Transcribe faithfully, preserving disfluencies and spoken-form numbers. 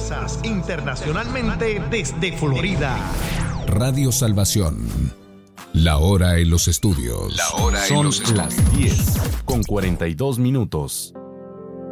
fuerzas internacionalmente desde Florida. Radio Salvación. La hora en los estudios. La hora en los estudios. Son las diez con cuarenta y dos minutos.